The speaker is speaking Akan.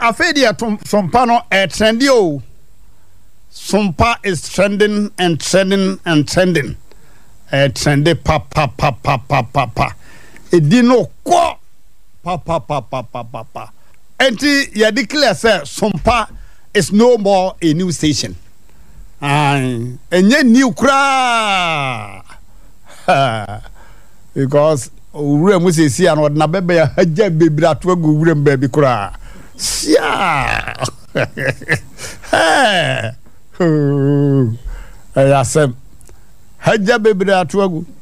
afedia sompa no trendy o. Sompa is trending and trending and trending. Trendy pa. Edino ko pa. Enti ya declare say Sompa is no more a new station. Enye new kra. Because ure mu se si an na bebe ya haja bebra to agu ure mbabi kra. Sia. Ayasem haja bebra to agu